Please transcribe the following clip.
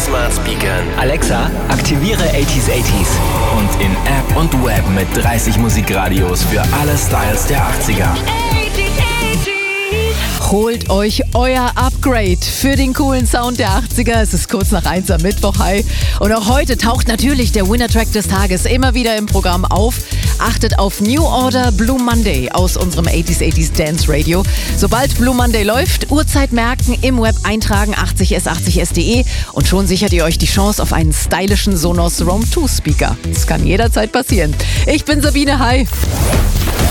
Smart Speakern. Alexa, aktiviere 80s. Und in App und Web mit 30 Musikradios für alle Styles der 80er. Holt euch euer Upgrade für den coolen Sound der 80er. Es ist kurz nach 1 am Mittwoch. Hi. Und auch heute taucht natürlich der Winner-Track des Tages immer wieder im Programm auf. Achtet auf New Order Blue Monday aus unserem 80s Dance Radio. Sobald Blue Monday läuft, Uhrzeit merken, im Web eintragen 80s80s.de und schon sichert ihr euch die Chance auf einen stylischen Sonos Roam 2 Speaker. Das kann jederzeit passieren. Ich bin Sabine, hi.